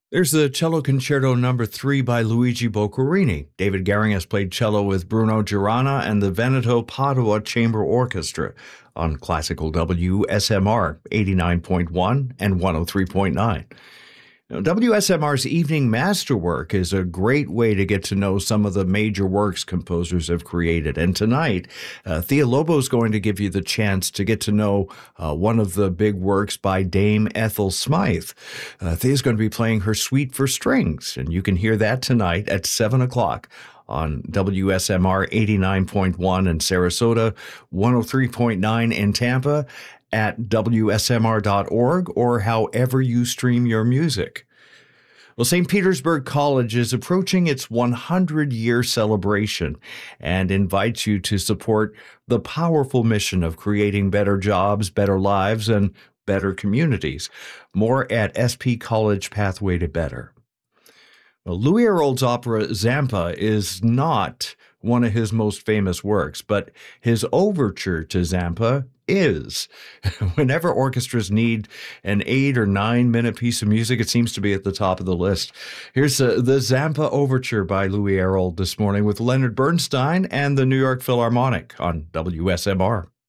There's the Cello Concerto Number 3 by Luigi Boccherini. David Gehring has played cello with Bruno Girana and the Veneto Padua Chamber Orchestra on Classical WSMR 89.1 and 103.9. Now, WSMR's Evening Masterwork is a great way to get to know some of the major works composers have created. And tonight, Thea Lobo is going to give you the chance to get to know one of the big works by Dame Ethel Smythe. Thea's going to be playing her Suite for Strings, and you can hear that tonight at 7 o'clock on WSMR 89.1 in Sarasota, 103.9 in Tampa, at WSMR.org, or however you stream your music. Well, St. Petersburg College is approaching its 100-year celebration and invites you to support the powerful mission of creating better jobs, better lives, and better communities. More at SP College Pathway to Better. Well, Louis Hérold's opera Zampa is not one of his most famous works, but his overture to Zampa is. Whenever orchestras need an 8 or 9 minute piece of music, it seems to be at the top of the list. Here's the Zampa Overture by Louis Hérold this morning with Leonard Bernstein and the New York Philharmonic on WSMR.